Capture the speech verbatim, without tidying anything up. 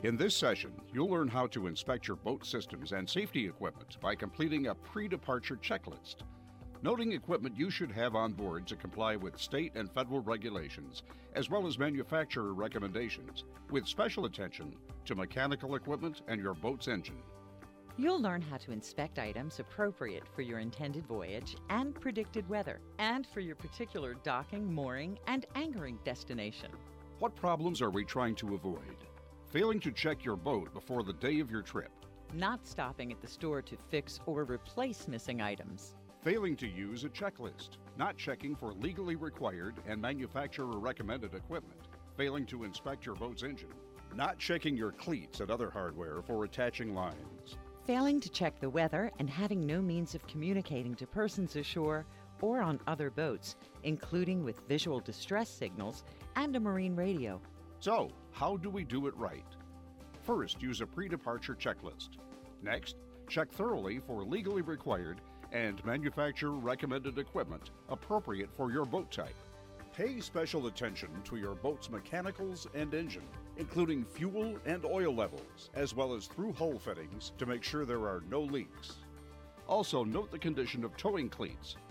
In this session, you'll learn how to inspect your boat systems and safety equipment by completing a pre-departure checklist. Noting equipment you should have on board to comply with state and federal regulations, as well as manufacturer recommendations, with special attention to mechanical equipment and your boat's engine. You'll learn how to inspect items appropriate for your intended voyage and predicted weather, and for your particular docking, mooring, and anchoring destination. What problems are we trying to avoid? Failing to check your boat before the day of your trip. Not stopping at the store to fix or replace missing items. Failing to use a checklist. Not checking for legally required and manufacturer recommended equipment. Failing to inspect your boat's engine. Not checking your cleats and other hardware for attaching lines. Failing to check the weather and having no means of communicating to persons ashore or on other boats, including with visual distress signals and a marine radio. So, how do we do it right? First, use a pre-departure checklist. Next, check thoroughly for legally required and manufacturer recommended equipment appropriate for your boat type. Pay special attention to your boat's mechanicals and engine, including fuel and oil levels, as well as through hull fittings to make sure there are no leaks. Also, note the condition of towing cleats